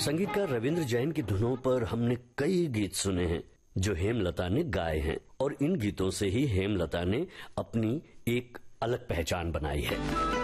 संगीतकार रविंद्र जैन की धुनों पर हमने कई गीत सुने हैं जो हेमलता ने गाए हैं और इन गीतों से ही हेमलता ने अपनी एक अलग पहचान बनाई है।